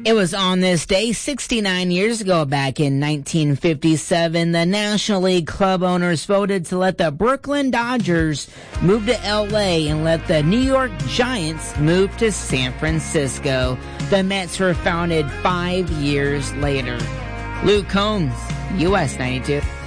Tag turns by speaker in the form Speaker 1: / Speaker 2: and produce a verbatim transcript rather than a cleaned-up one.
Speaker 1: It was on this day sixty-nine years ago, back in nineteen fifty-seven, the National League club owners voted to let the Brooklyn Dodgers move to L A and let the New York Giants move to San Francisco. The Mets were founded five years later. Luke Combs, U S ninety-two.